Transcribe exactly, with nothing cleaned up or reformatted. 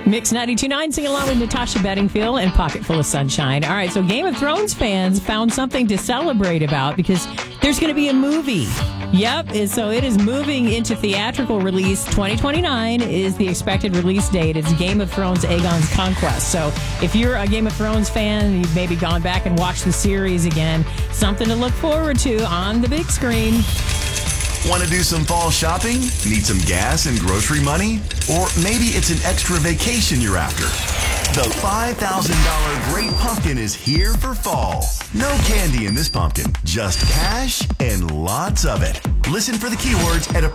Mix ninety-two point nine, sing along with Natasha Bedingfield and Pocket Full of Sunshine. All right, so Game of Thrones fans found something to celebrate about because there's going to be a movie. Yep, and so it is moving into theatrical release. twenty twenty-nine is the expected release date. It's Game of Thrones Aegon's Conquest. So if you're a Game of Thrones fan, you've maybe gone back and watched the series again, something to look forward to on the big screen. Want to do some fall shopping? Need some gas and grocery money? Or maybe it's an extra vacation you're after? The five thousand dollars Great Pumpkin is here for fall. No candy in this pumpkin, just cash and lots of it. Listen for the keywords at